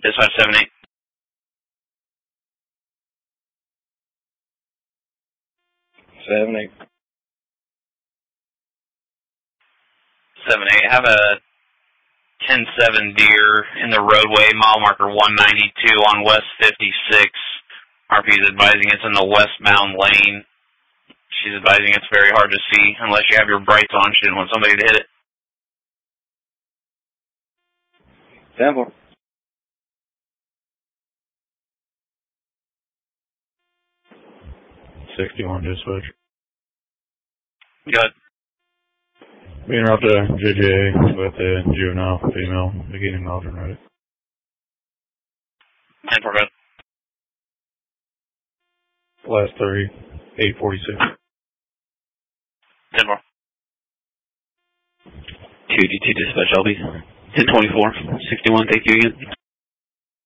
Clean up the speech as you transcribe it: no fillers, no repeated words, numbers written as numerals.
Dispatch 7-8. 7-8. 7-8. Have a 10-7 deer in the roadway, mile marker 192 on West 56. RP is advising it's in the westbound lane. She's advising it's very hard to see unless you have your brights on. She didn't want somebody to hit it. 10-4. 61 dispatch. Good. Being out to JJA with a juvenile female beginning Aldrin ready. 10-4, good. Last 3, 846. 10-4. 2G2 dispatch, I'll be 1024, 61, thank you again.